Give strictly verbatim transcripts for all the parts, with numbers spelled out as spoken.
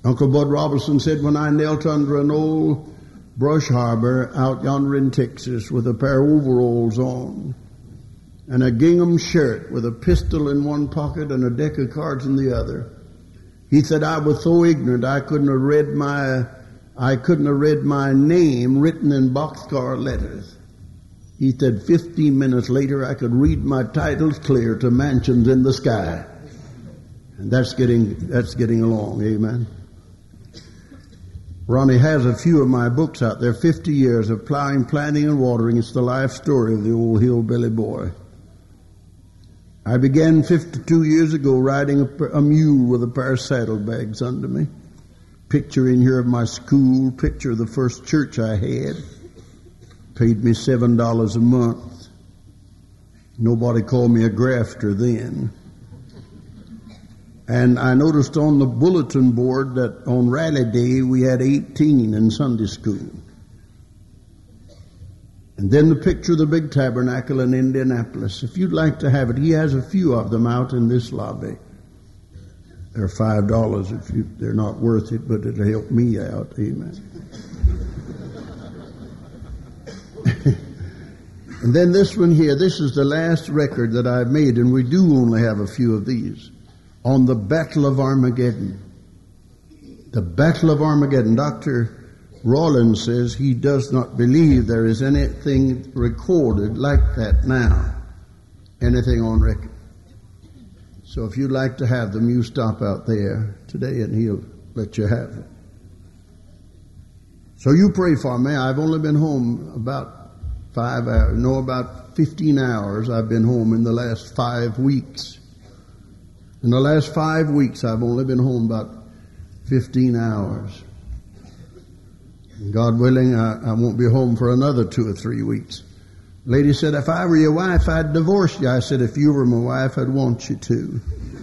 Uncle Bud Robinson said, when I knelt under an old brush harbor out yonder in Texas with a pair of overalls on and a gingham shirt with a pistol in one pocket and a deck of cards in the other, he said, I was so ignorant I couldn't have read my I couldn't have read my name written in boxcar letters. He said, fifteen minutes later I could read my titles clear to mansions in the sky. And that's getting that's getting along, amen. Ronnie has a few of my books out there, fifty years of plowing, planting, and watering. It's the life story of the old hillbilly boy. I began fifty-two years ago riding a, a mule with a pair of saddlebags under me. Picture in here of my school, picture of the first church I had. Paid me seven dollars a month. Nobody called me a grafter then. And I noticed on the bulletin board that on Rally Day we had eighteen in Sunday school. And then the picture of the big tabernacle in Indianapolis. If you'd like to have it, he has a few of them out in this lobby. They're five dollars if you, they're not worth it, but it'll help me out. Amen. And then this one here, this is the last record that I've made, and we do only have a few of these, on the Battle of Armageddon. The Battle of Armageddon. Doctor Rawlins says he does not believe there is anything recorded like that now, anything on record. So if you'd like to have them, you stop out there today and he'll let you have it. So you pray for me. I've only been home about five hours, no, about fifteen hours I've been home in the last five weeks. In the last five weeks I've only been home about fifteen hours. And God willing, I, I won't be home for another two or three weeks. Lady said, if I were your wife, I'd divorce you. I said, if you were my wife, I'd want you to.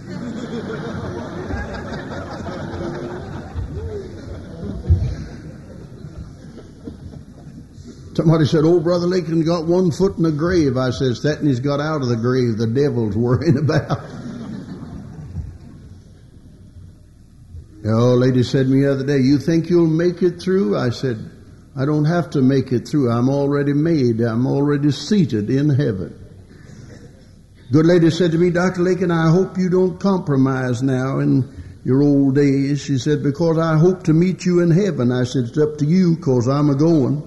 Somebody said, oh, Brother Lincoln got one foot in the grave. I said, that and he's got out of the grave the devil's worrying about. The old lady said to me the other day, you think you'll make it through? I said, I don't have to make it through. I'm already made. I'm already seated in heaven. Good lady said to me, Doctor Lincoln, I hope you don't compromise now in your old days. She said, because I hope to meet you in heaven. I said, it's up to you, because I'm a-going.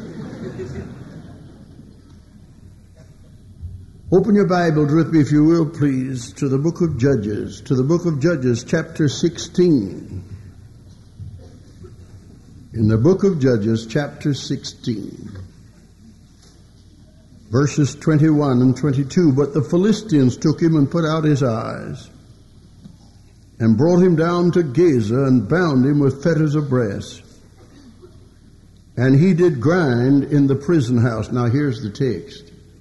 Open your Bibles with me, if you will, please, to the book of Judges, to the book of Judges, chapter sixteen. In the book of Judges, chapter sixteen, verses twenty-one and twenty-two, but the Philistines took him and put out his eyes, and brought him down to Gaza, and bound him with fetters of brass. And he did grind in the prison house. Now here's the text.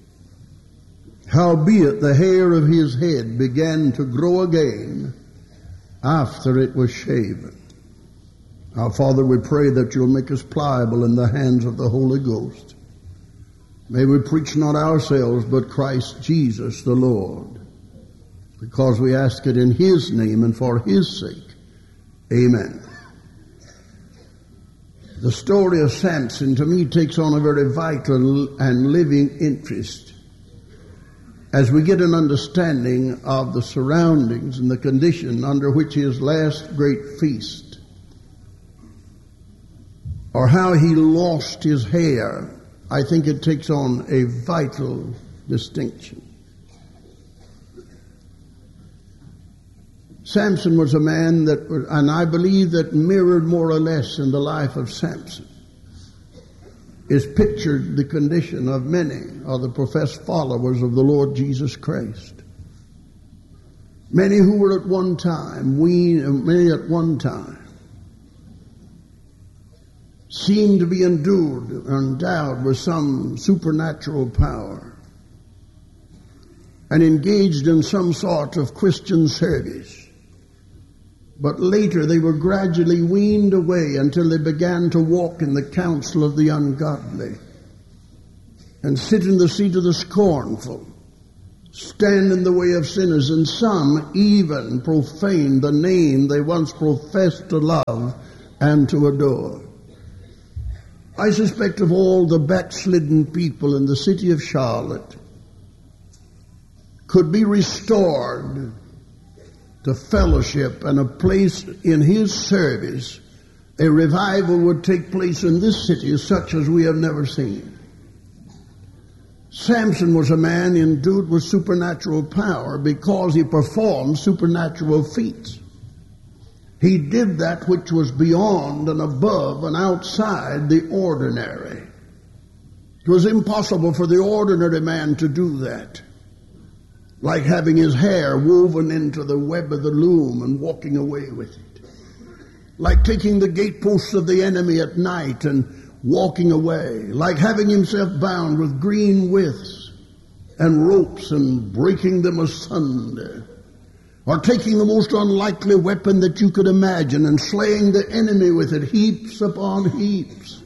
Howbeit the hair of his head began to grow again after it was shaven. Our Father, we pray that you'll make us pliable in the hands of the Holy Ghost. May we preach not ourselves, but Christ Jesus the Lord, because we ask it in his name and for his sake. Amen. The story of Samson, to me, takes on a very vital and living interest as we get an understanding of the surroundings and the condition under which his last great feast, or how he lost his hair. I think it takes on a vital distinction. Samson was a man that, and I believe that mirrored more or less in the life of Samson, is pictured the condition of many of the professed followers of the Lord Jesus Christ. Many who were at one time, we, many at one time, seemed to be endued, endowed with some supernatural power, and engaged in some sort of Christian service. But later they were gradually weaned away until they began to walk in the counsel of the ungodly and sit in the seat of the scornful, stand in the way of sinners, and some even profane the name they once professed to love and to adore. I suspect of all the backslidden people in the city of Charlotte could be restored to fellowship and a place in his service, a revival would take place in this city such as we have never seen. Samson was a man endued with supernatural power because he performed supernatural feats. He did that which was beyond and above and outside the ordinary. It was impossible for the ordinary man to do that. Like having his hair woven into the web of the loom and walking away with it. Like taking the gateposts of the enemy at night and walking away. Like having himself bound with green withes and ropes and breaking them asunder. Or taking the most unlikely weapon that you could imagine and slaying the enemy with it, heaps upon heaps.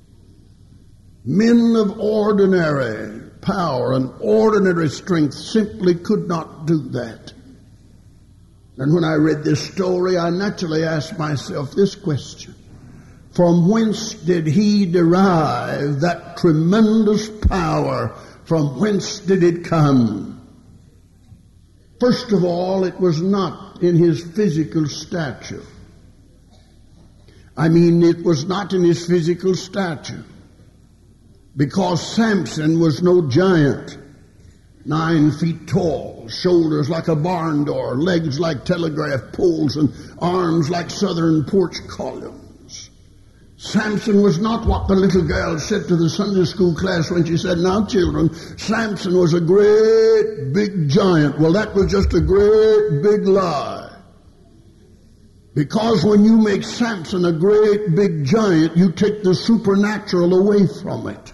Men of ordinary power and ordinary strength simply could not do that. And when I read this story, I naturally asked myself this question. From whence did he derive that tremendous power? From whence did it come? First of all, it was not in his physical stature. I mean, it was not in his physical stature. Because Samson was no giant, nine feet tall, shoulders like a barn door, legs like telegraph poles, and arms like southern porch columns. Samson was not what the little girl said to the Sunday school class when she said, "Now, children, Samson was a great big giant." Well, that was just a great big lie. Because when you make Samson a great big giant, you take the supernatural away from it.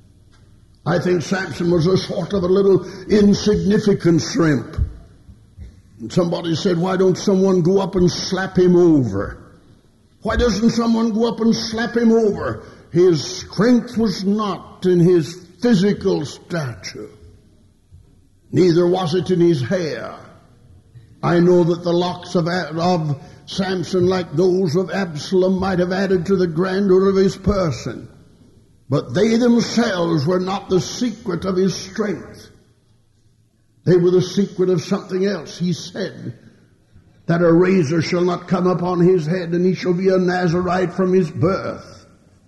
I think Samson was a sort of a little insignificant shrimp. And somebody said, why don't someone go up and slap him over? Why doesn't someone go up and slap him over? His strength was not in his physical stature. Neither was it in his hair. I know that the locks of, of Samson, like those of Absalom, might have added to the grandeur of his person. But they themselves were not the secret of his strength. They were the secret of something else. He said that a razor shall not come upon his head, and he shall be a Nazarite from his birth.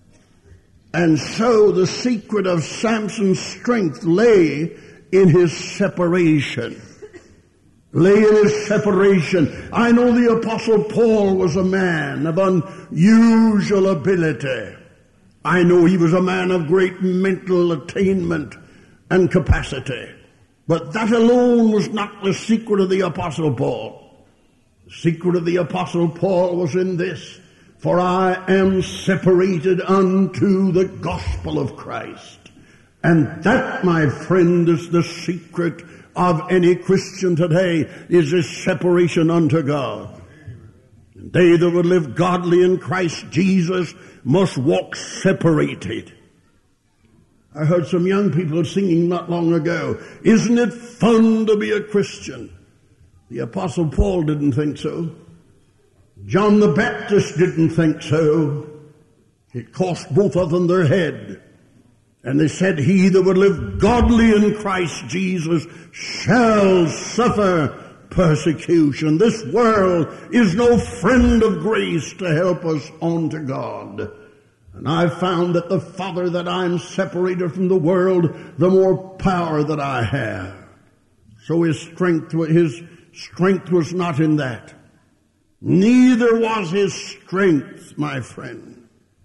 And so the secret of Samson's strength lay in his separation. Lay in his separation. I know the Apostle Paul was a man of unusual ability. I know he was a man of great mental attainment and capacity. But that alone was not the secret of the Apostle Paul. The secret of the Apostle Paul was in this: for I am separated unto the gospel of Christ. And that, my friend, is the secret of any Christian today, is this separation unto God. And they that would live godly in Christ Jesus must walk separated. I heard some young people singing not long ago, "Isn't it fun to be a Christian?" The Apostle Paul didn't think so. John the Baptist didn't think so. It cost both of them their head. And they said, "He that would live godly in Christ Jesus shall suffer persecution." This world is no friend of grace to help us on to God. And I've found that the farther that I'm separated from the world, the more power that I have. So his strength, his strength was not in that. Neither was his strength, my friend.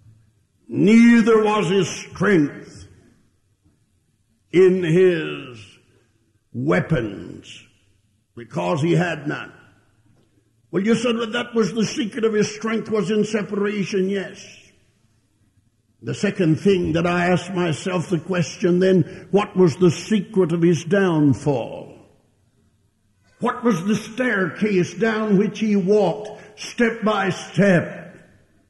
Neither was his strength in his weapons, because he had none. Well, you said that that was the secret of his strength, was in separation. Yes. The second thing that I asked myself the question then, what was the secret of his downfall? What was the staircase down which he walked step by step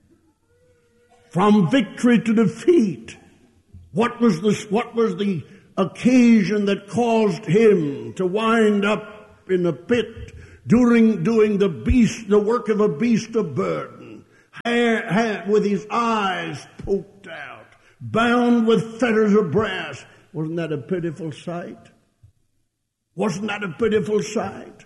from victory to defeat? What was the, what was the occasion that caused him to wind up in a pit during doing the beast, the work of a beast of burden, hair, hair, with his eyes poked out, bound with fetters of brass. Wasn't that a pitiful sight? Wasn't that a pitiful sight?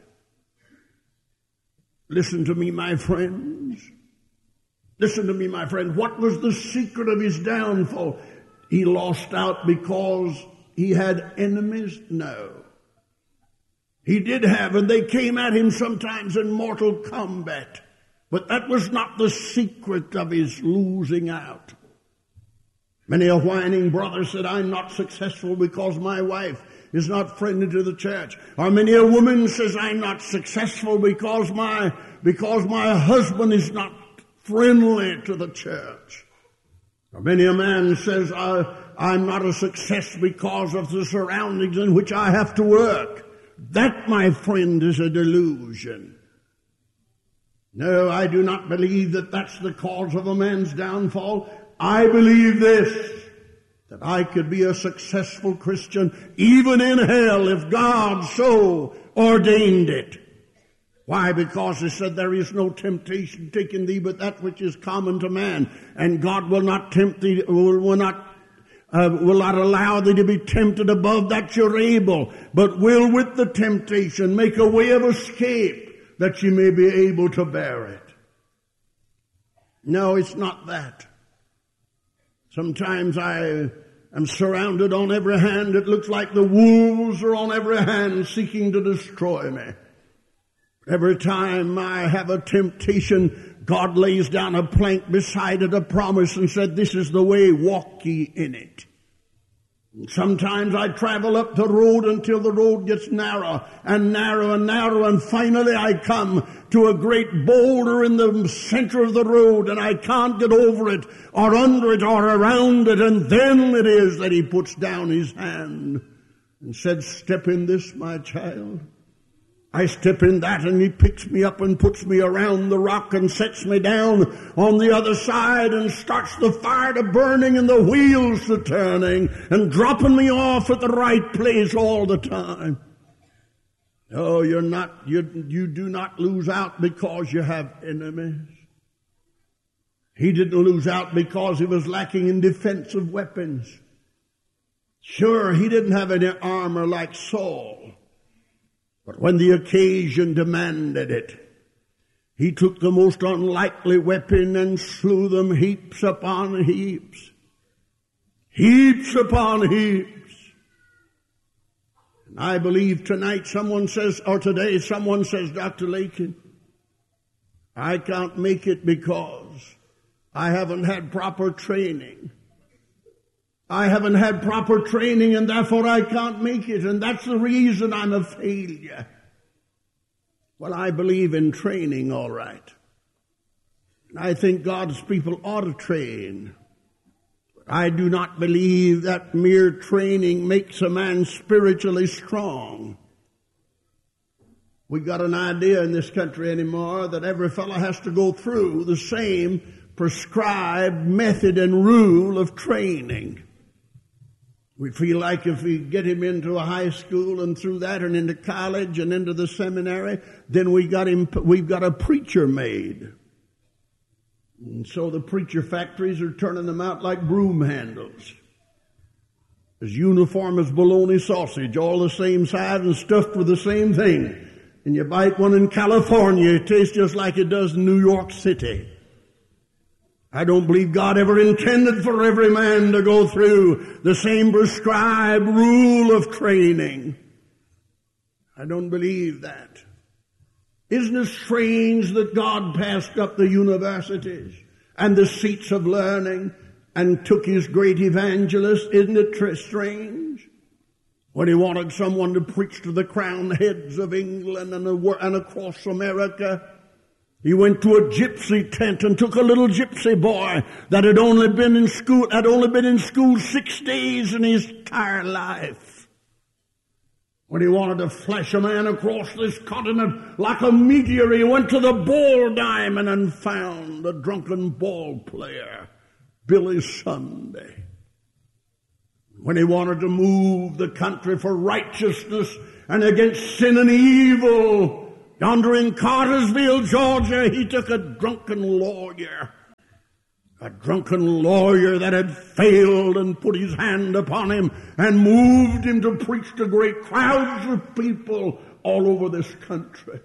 Listen to me, my friends. Listen to me, my friend. What was the secret of his downfall? He lost out because he had enemies? No. He did have, and they came at him sometimes in mortal combat. But that was not the secret of his losing out. Many a whining brother said, I'm not successful because my wife is not friendly to the church. Or many a woman says, I'm not successful because my, because my husband is not friendly to the church. Or many a man says, I, I'm not a success because of the surroundings in which I have to work. That, my friend, is a delusion. No, I do not believe that that's the cause of a man's downfall. I believe this, that I could be a successful Christian even in hell if God so ordained it. Why? Because he said there is no temptation taken thee but that which is common to man. And God will not tempt thee, will, will not uh, will not allow thee to be tempted above that you're able, but will with the temptation make a way of escape that you may be able to bear it. No, it's not that. Sometimes I am surrounded on every hand. It looks like the wolves are on every hand seeking to destroy me. Every time I have a temptation, God lays down a plank beside it, a promise, and said, this is the way, walk ye in it. And sometimes I travel up the road until the road gets narrow and narrow and narrow, and finally I come to a great boulder in the center of the road, and I can't get over it or under it or around it, and then it is that he puts down his hand and said, step in this, my child. I step in that, and he picks me up and puts me around the rock and sets me down on the other side and starts the fire to burning and the wheels to turning and dropping me off at the right place all the time. Oh, you're not, you, you do not lose out because you have enemies. He didn't lose out because he was lacking in defensive weapons. Sure, he didn't have any armor like Saul. But when the occasion demanded it, he took the most unlikely weapon and slew them heaps upon heaps. Heaps upon heaps. And I believe tonight someone says, or today someone says, Doctor Lakin, I can't make it because I haven't had proper training. I haven't had proper training, and therefore I can't make it, and that's the reason I'm a failure. Well, I believe in training, all right. I think God's people ought to train. But I do not believe that mere training makes a man spiritually strong. We got an idea in this country anymore that every fellow has to go through the same prescribed method and rule of training. We feel like if we get him into a high school and through that and into college and into the seminary, then we got him, we've got a preacher made. And so the preacher factories are turning them out like broom handles. As uniform as bologna sausage, all the same size and stuffed with the same thing. And you bite one in California, it tastes just like it does in New York City. I don't believe God ever intended for every man to go through the same prescribed rule of training. I don't believe that. Isn't it strange that God passed up the universities and the seats of learning and took his great evangelists? Isn't it tr- strange? When he wanted someone to preach to the crowned heads of England and, and across America, he went to a gypsy tent and took a little gypsy boy that had only been in school, had only been in school six days in his entire life. When he wanted to flash a man across this continent like a meteor, he went to the Ball Diamond and found a drunken ball player, Billy Sunday. when he wanted to move the country for righteousness and against sin and evil, yonder in Cartersville, Georgia, he took a drunken lawyer, a drunken lawyer that had failed, and put his hand upon him and moved him to preach to great crowds of people all over this country.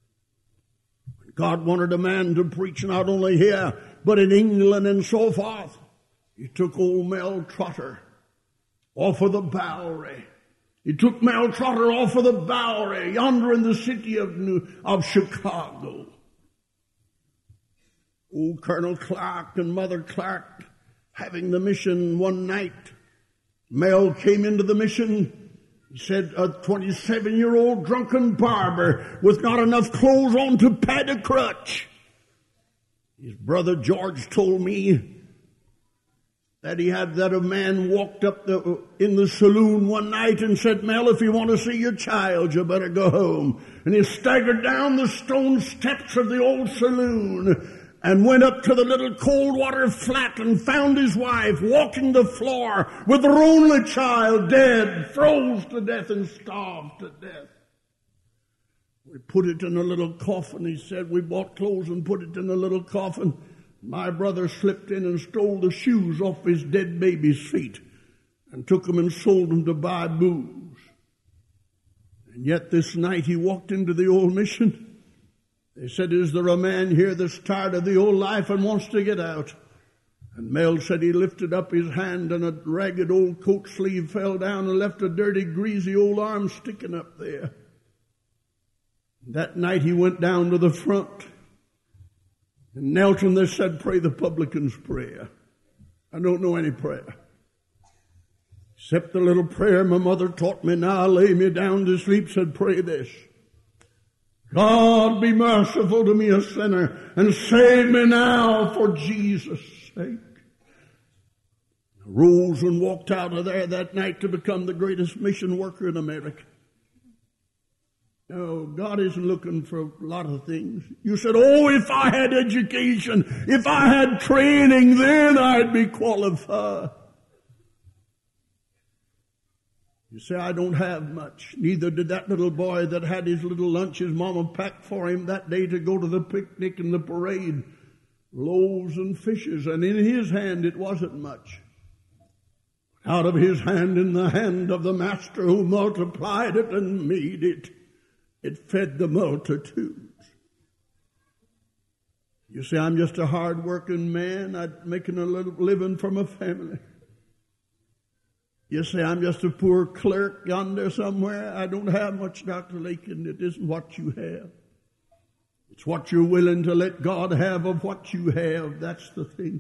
God wanted a man to preach not only here, but in England and so forth. He took old Mel Trotter off of the Bowery. He took Mel Trotter off of the Bowery, yonder in the city of New, of Chicago. Old Colonel Clark and Mother Clark having the mission one night. Mel came into the mission. He said, a twenty-seven-year-old drunken barber with not enough clothes on to pad a crutch. His brother George told me that he had that a man walked up the, in the saloon one night and said, Mel, if you want to see your child, you better go home. And he staggered down the stone steps of the old saloon and went up to the little cold water flat and found his wife walking the floor with her only child dead, froze to death and starved to death. We put it in a little coffin. He said, we bought clothes and put it in a little coffin. My brother slipped in and stole the shoes off his dead baby's feet and took them and sold them to buy booze. And yet this night he walked into the old mission. They said, is there a man here that's tired of the old life and wants to get out? And Mel said he lifted up his hand and a ragged old coat sleeve fell down and left a dirty, greasy old arm sticking up there. That night he went down to the front and knelt and they said, pray the publican's prayer. I don't know any prayer, except the little prayer my mother taught me. Now lay me down to sleep, said, pray this. God, be merciful to me, a sinner, and save me now for Jesus' sake. I rose and walked out of there that night to become the greatest mission worker in America. No, God isn't looking for a lot of things. You said, oh, if I had education, if I had training, then I'd be qualified. You say, I don't have much. Neither did that little boy that had his little lunch his mama packed for him that day to go to the picnic and the parade. Loaves and fishes, and in his hand it wasn't much. Out of his hand, in the hand of the master who multiplied it and made it, it fed the multitudes. You say, I'm just a hard-working man. I'm making a little living for my family. You say, I'm just a poor clerk yonder somewhere. I don't have much, Doctor Lakin. It isn't what you have. It's what you're willing to let God have of what you have. That's the thing.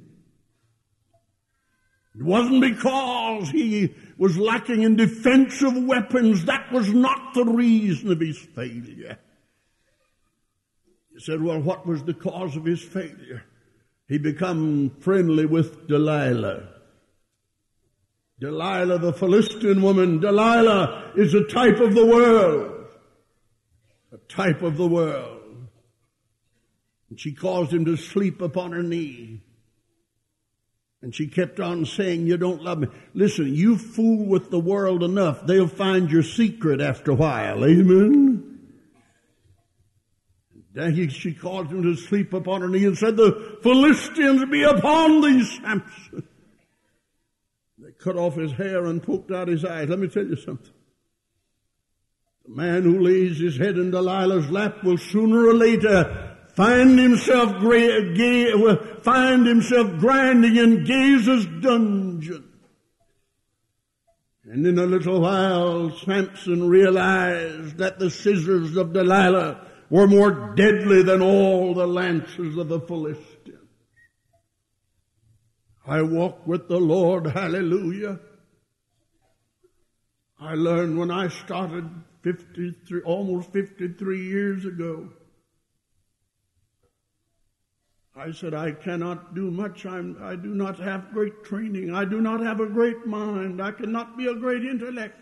It wasn't because he was lacking in defensive weapons. That was not the reason of his failure. You said, well, what was the cause of his failure? He became friendly with Delilah. Delilah, the Philistine woman. Delilah is a type of the world. A type of the world. And she caused him to sleep upon her knee. And she kept on saying, you don't love me. Listen, you fool with the world enough, they'll find your secret after a while. Amen? Then she caused him to sleep upon her knee and said, the Philistines be upon thee, Samson. They cut off his hair and poked out his eyes. Let me tell you something. The man who lays his head in Delilah's lap will sooner or later find himself gra- gay, will find himself grinding in Gazer's dungeon. And in a little while, Samson realized that the scissors of Delilah were more deadly than all the lances of the Philistines. I walk with the Lord, hallelujah. I learned when I started fifty-three, almost fifty-three years ago. I said, I cannot do much. I'm, I do not have great training. I do not have a great mind. I cannot be a great intellect.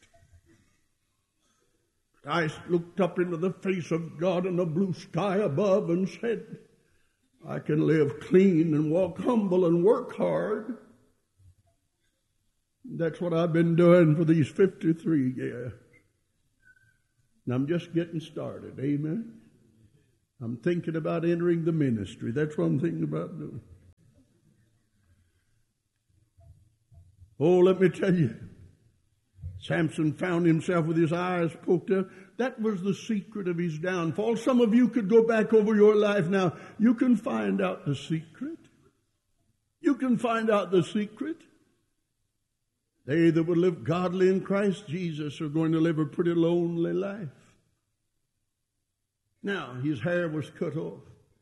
But I looked up into the face of God in the blue sky above and said, I can live clean and walk humble and work hard. That's what I've been doing for these fifty-three years. And I'm just getting started. Amen. I'm thinking about entering the ministry. That's what I'm thinking about doing. Oh, let me tell you, Samson found himself with his eyes poked out. That was the secret of his downfall. Some of you could go back over your life now. You can find out the secret. You can find out the secret. They that would live godly in Christ Jesus are going to live a pretty lonely life. Now, his hair was cut off.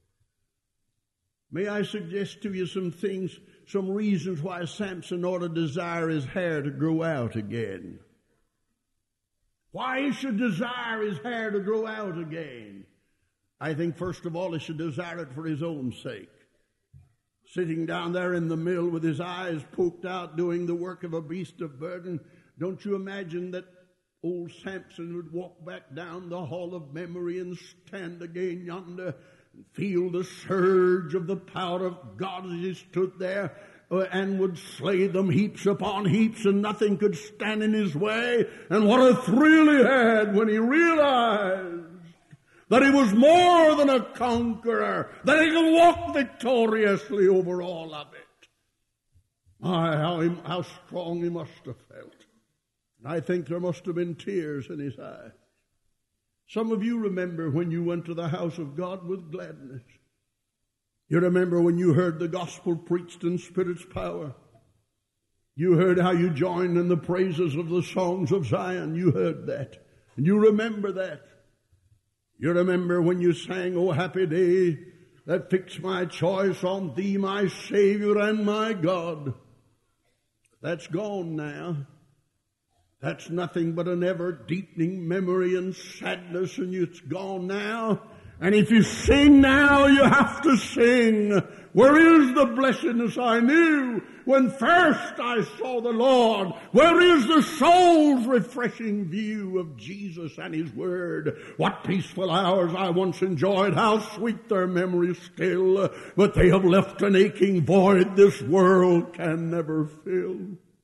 May I suggest to you some things, some reasons why Samson ought to desire his hair to grow out again. Why he should desire his hair to grow out again. I think first of all he should desire it for his own sake. Sitting down there in the mill with his eyes poked out doing the work of a beast of burden, don't you imagine that old Samson would walk back down the hall of memory and stand again yonder and feel the surge of the power of God as he stood there uh, and would slay them heaps upon heaps and nothing could stand in his way. And what a thrill he had when he realized that he was more than a conqueror, that he could walk victoriously over all of it. My, how, he, how strong he must have felt. I think there must have been tears in his eyes. Some of you remember when you went to the house of God with gladness. You remember when you heard the gospel preached in Spirit's power. You heard how you joined in the praises of the songs of Zion. You heard that. And you remember that. You remember when you sang, "O happy day that fixed my choice on thee, my Savior and my God." That's gone now. That's nothing but an ever-deepening memory and sadness, and it's gone now. And if you sing now, you have to sing, "Where is the blessedness I knew when first I saw the Lord? Where is the soul's refreshing view of Jesus and His Word? What peaceful hours I once enjoyed, how sweet their memories still, but they have left an aching void this world can never fill."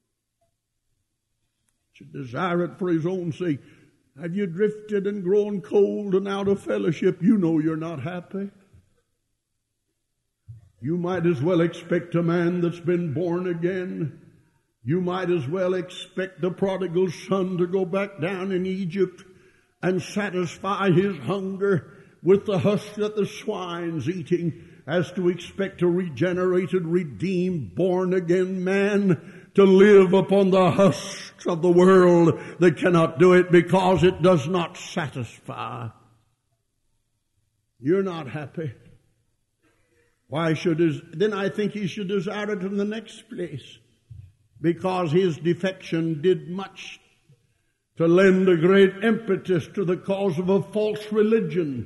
Should desire it for his own sake. Have you drifted and grown cold and out of fellowship? You know you're not happy. You might as well expect a man that's been born again. You might as well expect the prodigal son to go back down in Egypt and satisfy his hunger with the husk that the swine's eating as to expect a regenerated, redeemed, born-again man to live upon the husks of the world that cannot do it because it does not satisfy. You're not happy. Why should his, then I think he should desire it in the next place, because his defection did much to lend a great impetus to the cause of a false religion.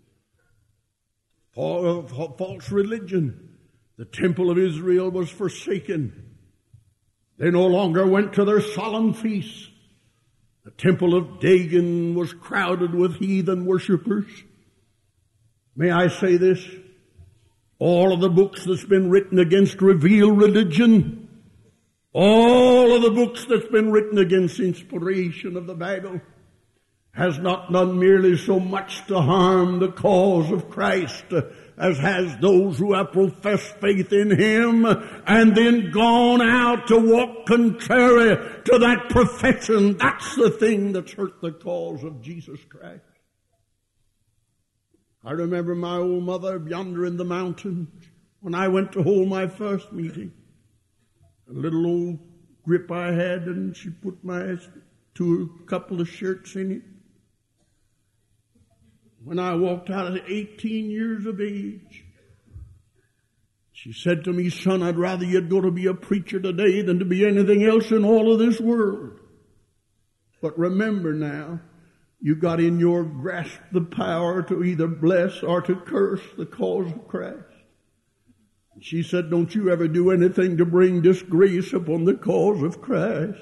For a false religion. The temple of Israel was forsaken. They no longer went to their solemn feasts. The temple of Dagon was crowded with heathen worshippers. May I say this? All of the books that's been written against revealed religion, all of the books that's been written against inspiration of the Bible, has not done merely so much to harm the cause of Christ as has those who have professed faith in Him and then gone out to walk contrary to that profession. That's the thing that's hurt the cause of Jesus Christ. I remember my old mother yonder in the mountains when I went to hold my first meeting. A little old grip I had, and she put my two couple of shirts in it. When I walked out at eighteen years of age, she said to me, "Son, I'd rather you'd go to be a preacher today than to be anything else in all of this world. But remember now, you got in your grasp the power to either bless or to curse the cause of Christ." She said, "Don't you ever do anything to bring disgrace upon the cause of Christ."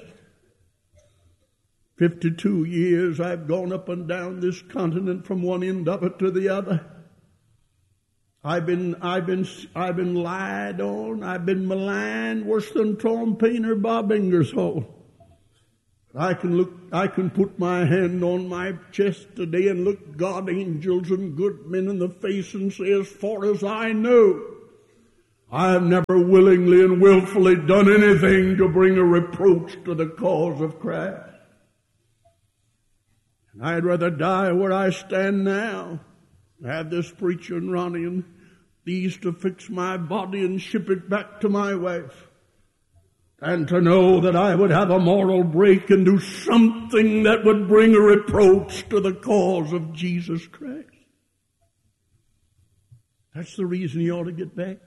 Fifty-two years I've gone up and down this continent from one end of it to the other. I've been, I've been, I've been lied on. I've been maligned worse than Tom Paine or Bob Ingersoll. I can look, I can put my hand on my chest today and look God, angels, and good men in the face and say, as far as I know, I have never willingly and willfully done anything to bring a reproach to the cause of Christ. And I'd rather die where I stand now, have this preacher and Ronnie and these to fix my body and ship it back to my wife, and to know that I would have a moral break and do something that would bring a reproach to the cause of Jesus Christ. That's the reason he ought to get back.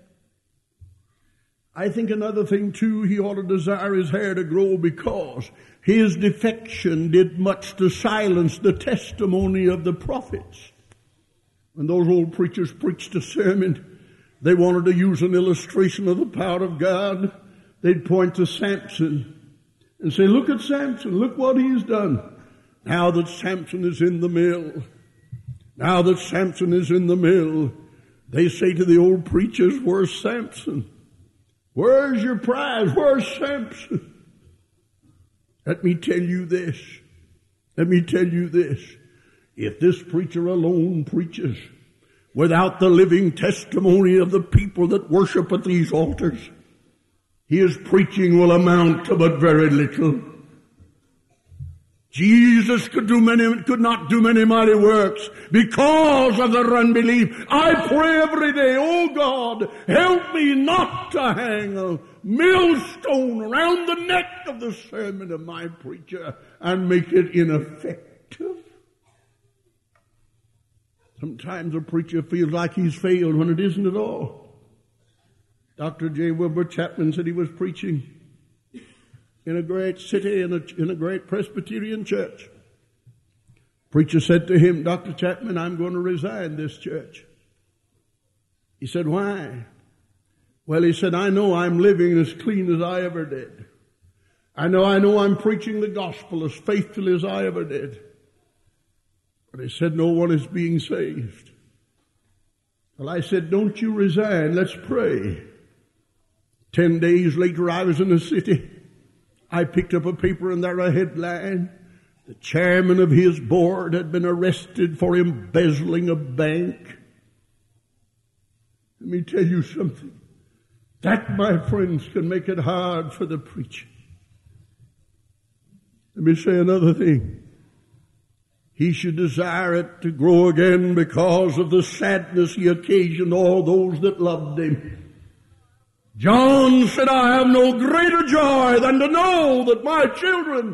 I think another thing too, he ought to desire his hair to grow because his defection did much to silence the testimony of the prophets. When those old preachers preached a sermon, they wanted to use an illustration of the power of God. They'd point to Samson and say, look at Samson, look what he's done. Now that Samson is in the mill, now that Samson is in the mill, they say to the old preachers, where's Samson? Where's your prize? Where's Samson? Let me tell you this. Let me tell you this. If this preacher alone preaches without the living testimony of the people that worship at these altars, his preaching will amount to but very little. Jesus could do many, could not do many mighty works because of their unbelief. I pray every day, oh God, help me not to hang a millstone around the neck of the sermon of my preacher and make it ineffective. Sometimes a preacher feels like he's failed when it isn't at all. Doctor J. Wilbur Chapman said he was preaching in a great city, in a, in a great Presbyterian church. Preacher said to him, Doctor Chapman, I'm going to resign this church. He said, why? Well, he said, I know I'm living as clean as I ever did. I know, I know I'm preaching the gospel as faithfully as I ever did. But he said, no one is being saved. Well, I said, don't you resign, let's pray. Ten days later, I was in the city. I picked up a paper and there a headline. The chairman of his board had been arrested for embezzling a bank. Let me tell you something. That, my friends, can make it hard for the preacher. Let me say another thing. He should desire it to grow again because of the sadness he occasioned all those that loved him. John said, I have no greater joy than to know that my children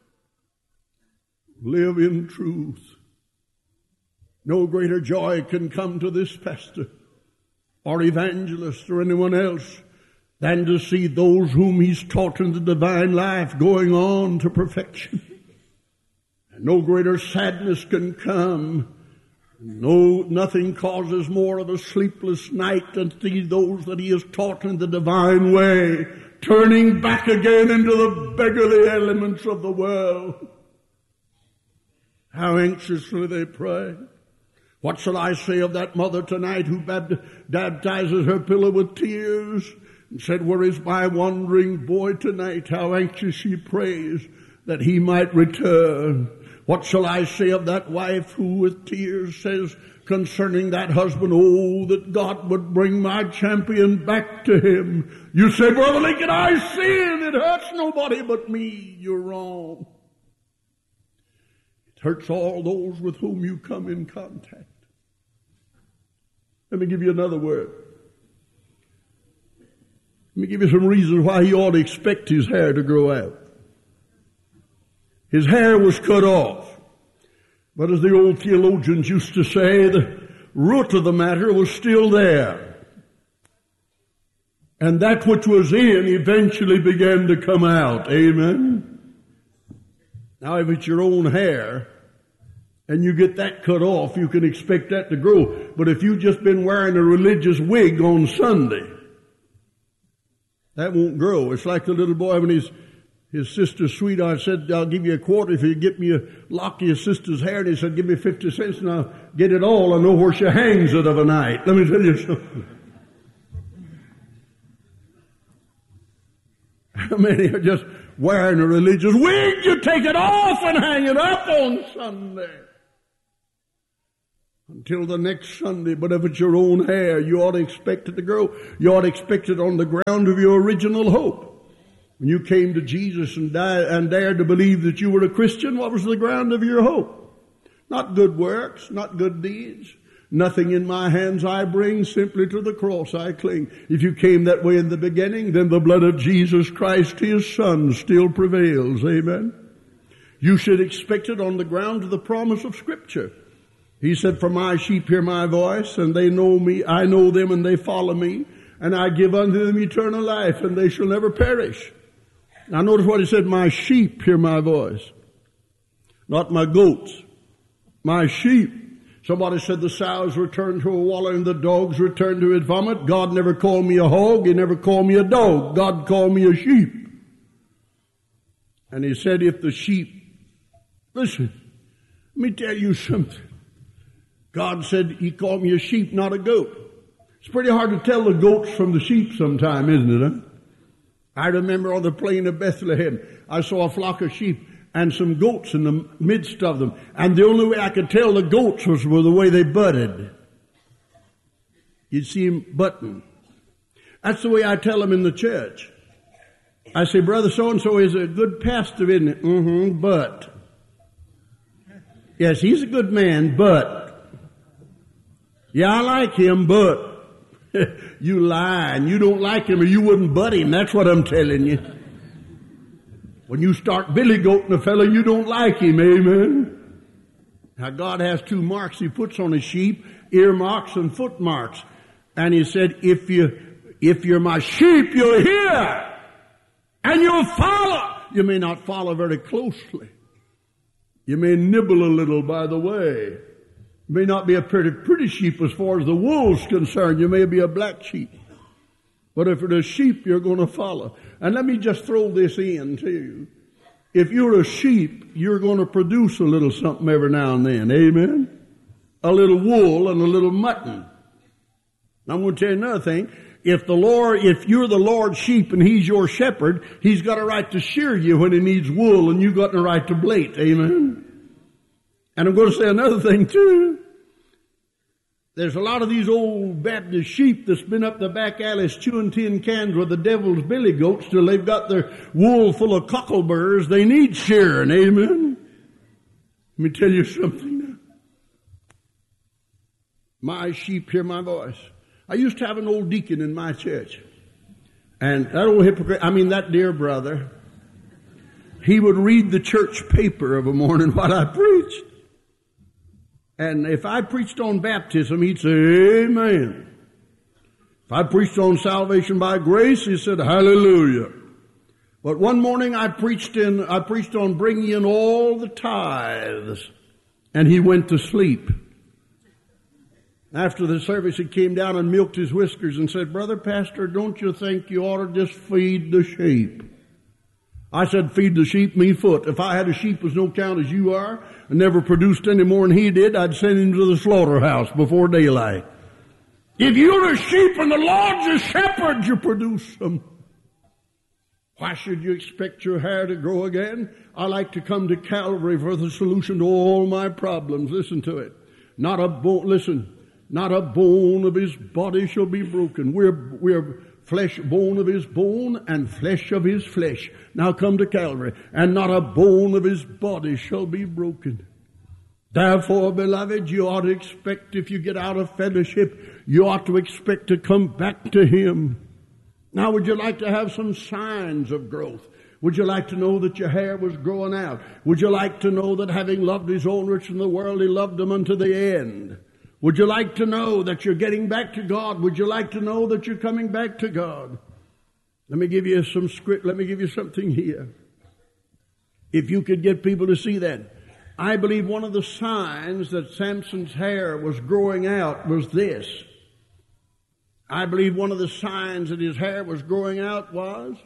live in truth. No greater joy can come to this pastor or evangelist or anyone else than to see those whom he's taught in the divine life going on to perfection. And no greater sadness can come. No, nothing causes more of a sleepless night than to see those that he has taught in the divine way turning back again into the beggarly elements of the world. How anxiously they pray. What shall I say of that mother tonight who baptizes her pillow with tears and said, where is my wandering boy tonight? How anxious she prays that he might return. What shall I say of that wife who with tears says concerning that husband, oh, that God would bring my champion back to him. You say, Brother Lincoln, I sin. It hurts nobody but me. You're wrong. It hurts all those with whom you come in contact. Let me give you another word. Let me give you some reasons why he ought to expect his hair to grow out. His hair was cut off. But as the old theologians used to say, the root of the matter was still there. And that which was in eventually began to come out. Amen? Now if it's your own hair and you get that cut off, you can expect that to grow. But if you've just been wearing a religious wig on Sunday, that won't grow. It's like the little boy when he's his sister's sweetheart said, I'll give you a quarter if you get me a lock of your sister's hair. And he said, give me fifty cents and I'll get it all. I know where she hangs it of a night. Let me tell you something. How many are just wearing a religious wig? You take it off and hang it up on Sunday. Until the next Sunday. But if it's your own hair, you ought to expect it to grow. You ought to expect it on the ground of your original hope. When you came to Jesus and, died, and dared to believe that you were a Christian, what was the ground of your hope? Not good works, not good deeds. Nothing in my hands I bring, simply to the cross I cling. If you came that way in the beginning, then the blood of Jesus Christ, His Son, still prevails. Amen? You should expect it on the ground of the promise of Scripture. He said, for my sheep hear my voice, and they know me, I know them, and they follow me, and I give unto them eternal life, and they shall never perish. Now notice what He said, my sheep hear my voice. Not my goats. My sheep. Somebody said the sows return to a waller and the dogs return to its vomit. God never called me a hog. He never called me a dog. God called me a sheep. And He said, if the sheep, listen, let me tell you something. God said He called me a sheep, not a goat. It's pretty hard to tell the goats from the sheep sometime, isn't it? Huh? I remember on the plain of Bethlehem, I saw a flock of sheep and some goats in the midst of them. And the only way I could tell the goats was with the way they butted. You'd see them butting. That's the way I tell them in the church. I say, brother so-and-so is a good pastor, isn't it? Mm-hmm, but. Yes, he's a good man, but. Yeah, I like him, but. You lie, and you don't like him or you wouldn't butt him. That's what I'm telling you. When you start billy goating a fellow, you don't like him, amen? Now God has two marks He puts on His sheep, ear marks and foot marks. And He said, if you, if you're my sheep, you'll hear and you'll follow. You may not follow very closely. You may nibble a little by the way. You may not be a pretty, pretty sheep as far as the wool's concerned. You may be a black sheep. But if it's a sheep, you're going to follow. And let me just throw this in to you. If you're a sheep, you're going to produce a little something every now and then. Amen? A little wool and a little mutton. I'm going to tell you another thing. If the Lord, if you're the Lord's sheep and He's your shepherd, He's got a right to shear you when He needs wool, and you've got a right to blate. Amen? And I'm going to say another thing too. There's a lot of these old Baptist sheep that's been up the back alleys chewing tin cans with the devil's billy goats till they've got their wool full of cockleburrs. They need shearing, amen? Let me tell you something now. My sheep hear my voice. I used to have an old deacon in my church. And that old hypocrite, I mean that dear brother, he would read the church paper of a morning while I preached. And if I preached on baptism, he'd say, amen. If I preached on salvation by grace, he said, hallelujah. But one morning I preached in, I preached on bringing in all the tithes. And he went to sleep. After the service, he came down and milked his whiskers and said, brother pastor, don't you think you ought to just feed the sheep? I said, feed the sheep, me foot. If I had a sheep as no count as you are, and never produced any more than he did, I'd send him to the slaughterhouse before daylight. If you're a sheep and the Lord's a shepherd, you produce them. Why should you expect your hair to grow again? I like to come to Calvary for the solution to all my problems. Listen to it. Not a bone, listen, not a bone of his body shall be broken. We're, we're flesh, bone of his bone, and flesh of his flesh. Now come to Calvary. And not a bone of his body shall be broken. Therefore, beloved, you ought to expect, if you get out of fellowship, you ought to expect to come back to Him. Now, would you like to have some signs of growth? Would you like to know that your hair was growing out? Would you like to know that having loved His own rich in the world, He loved them unto the end? Would you like to know that you're getting back to God? Would you like to know that you're coming back to God? Let me give you some script. Let me give you something here. If you could get people to see that. I believe one of the signs that Samson's hair was growing out was this. I believe one of the signs that his hair was growing out was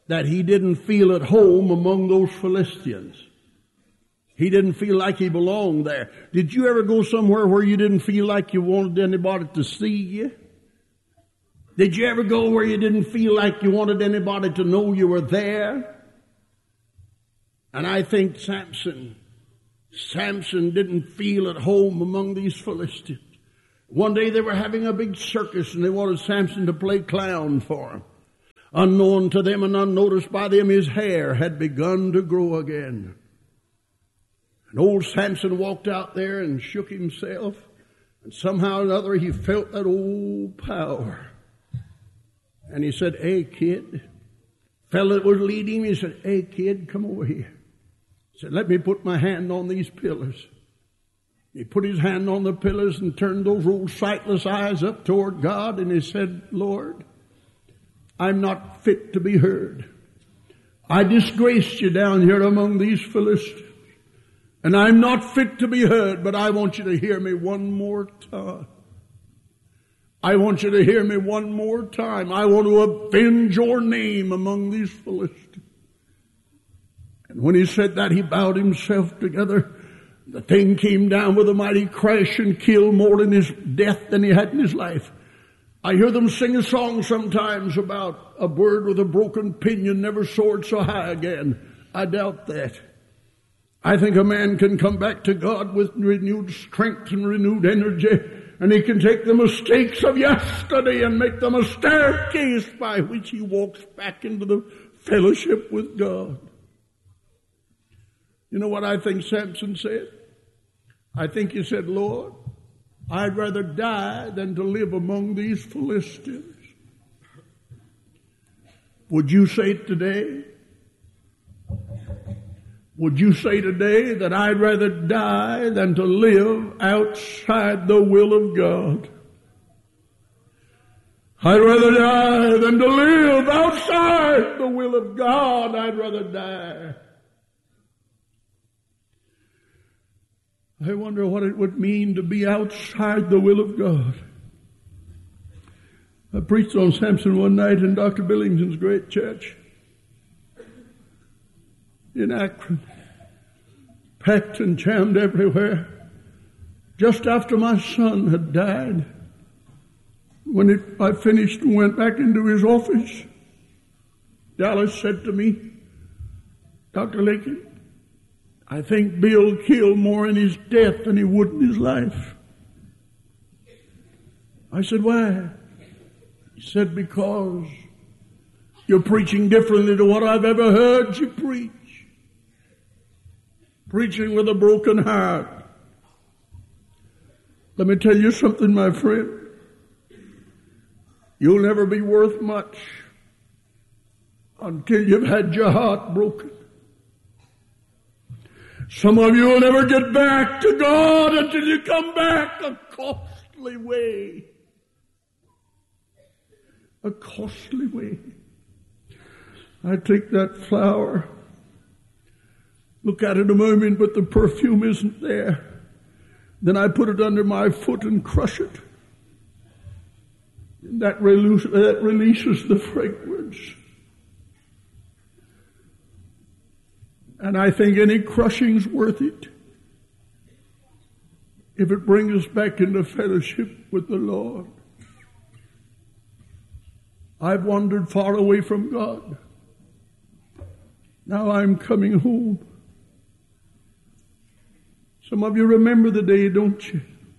that he didn't feel at home among those Philistines. He didn't feel like he belonged there. Did you ever go somewhere where you didn't feel like you wanted anybody to see you? Did you ever go where you didn't feel like you wanted anybody to know you were there? And I think Samson, Samson didn't feel at home among these Philistines. One day they were having a big circus and they wanted Samson to play clown for them. Unknown to them and unnoticed by them, his hair had begun to grow again. And old Samson walked out there and shook himself, and somehow or another he felt that old power. And he said, "Hey, kid." Fellow that was leading him, he said, "Hey, kid, come over here." He said, "Let me put my hand on these pillars." He put his hand on the pillars and turned those old sightless eyes up toward God, and he said, "Lord, I'm not fit to be heard. I disgraced you down here among these Philistines. And I'm not fit to be heard, but I want you to hear me one more time. I want you to hear me one more time. I want to avenge your name among these Philistines." And when he said that, he bowed himself together. The thing came down with a mighty crash and killed more in his death than he had in his life. I hear them sing a song sometimes about a bird with a broken pinion never soared so high again. I doubt that. I think a man can come back to God with renewed strength and renewed energy, and he can take the mistakes of yesterday and make them a staircase by which he walks back into the fellowship with God. You know what I think Samson said? I think he said, "Lord, I'd rather die than to live among these Philistines." Would you say today? Would you say today that I'd rather die than to live outside the will of God? I'd rather die than to live outside the will of God. I'd rather die. I wonder what it would mean to be outside the will of God. I preached on Samson one night in Doctor Billington's great church in Akron. Packed and jammed everywhere. Just after my son had died, when it, I finished and went back into his office, Dallas said to me, "Doctor Lakin, I think Bill killed more in his death than he would in his life." I said, "Why?" He said, "Because you're preaching differently to what I've ever heard you preach. Preaching with a broken heart." Let me tell you something, my friend. You'll never be worth much until you've had your heart broken. Some of you will never get back to God until you come back a costly way. A costly way. I take that flower, look at it a moment, but the perfume isn't there. Then I put it under my foot and crush it. And that, release, that releases the fragrance. And I think any crushing's worth it if it brings us back into fellowship with the Lord. I've wandered far away from God. Now I'm coming home. Some of you remember the day, don't you?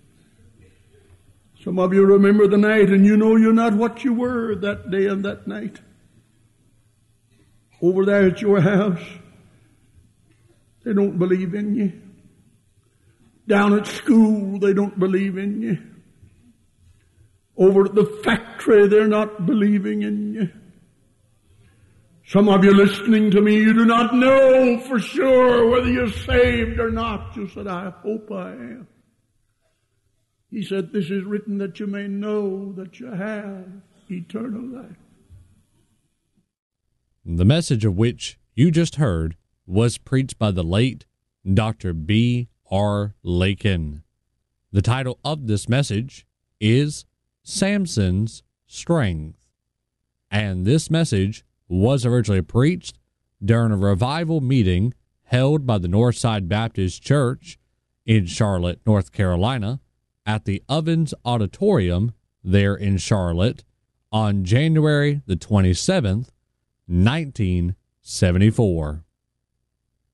Some of you remember the night, and you know you're not what you were that day and that night. Over there at your house, they don't believe in you. Down at school, they don't believe in you. Over at the factory, they're not believing in you. Some of you listening to me, you do not know for sure whether you're saved or not. You said, "I hope I am." He said, "This is written that you may know that you have eternal life." The message of which you just heard was preached by the late Doctor B R Lakin. The title of this message is Samson's Strength. And this message was originally preached during a revival meeting held by the Northside Baptist Church in Charlotte, North Carolina, at the Ovens Auditorium there in Charlotte on January the twenty-seventh, nineteen seventy-four.